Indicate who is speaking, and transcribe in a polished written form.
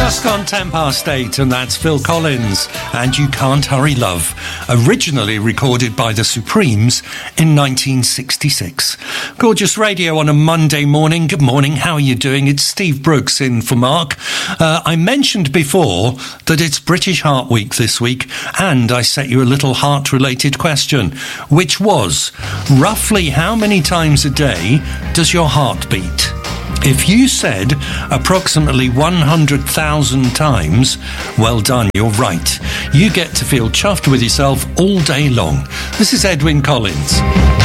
Speaker 1: Just gone 8:10, and that's Phil Collins and You Can't Hurry Love, originally recorded by the Supremes in 1966. Gorgeous radio on a Monday morning. Good morning, how are you doing? It's Steve Brooks in for Mark. I mentioned before that it's British Heart Week this week, and I set you a little heart-related question, which was, roughly how many times a day does your heart beat? If you said approximately 100,000 times, well done, you're right. You get to feel chuffed with yourself all day long. This is Edwyn Collins.